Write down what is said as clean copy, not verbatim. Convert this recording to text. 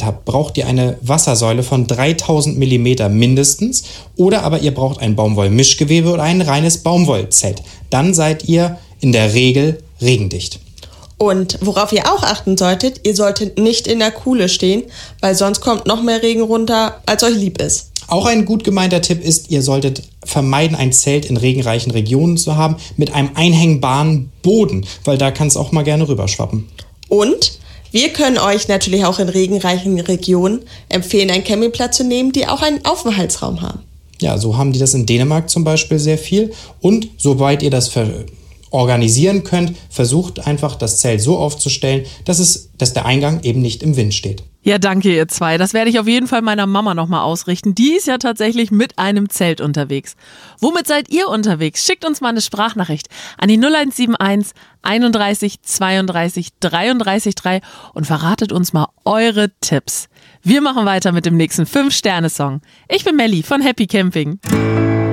habt, braucht ihr eine Wassersäule von 3000 mm mindestens oder aber ihr braucht ein Baumwollmischgewebe oder ein reines Baumwollzelt. Dann seid ihr in der Regel regendicht. Und worauf ihr auch achten solltet, ihr solltet nicht in der Kuhle stehen, weil sonst kommt noch mehr Regen runter, als euch lieb ist. Auch ein gut gemeinter Tipp ist, ihr solltet vermeiden, ein Zelt in regenreichen Regionen zu haben mit einem einhängbaren Boden, weil da kann es auch mal gerne rüberschwappen. Und wir können euch natürlich auch in regenreichen Regionen empfehlen, einen Campingplatz zu nehmen, die auch einen Aufenthaltsraum haben. Ja, so haben die das in Dänemark zum Beispiel sehr viel. Und sobald ihr das organisieren könnt, versucht einfach das Zelt so aufzustellen, dass der Eingang eben nicht im Wind steht. Ja, danke ihr zwei. Das werde ich auf jeden Fall meiner Mama nochmal ausrichten. Die ist ja tatsächlich mit einem Zelt unterwegs. Womit seid ihr unterwegs? Schickt uns mal eine Sprachnachricht an die 0171 31 32 33 3 und verratet uns mal eure Tipps. Wir machen weiter mit dem nächsten 5-Sterne-Song. Ich bin Melli von Happy Camping.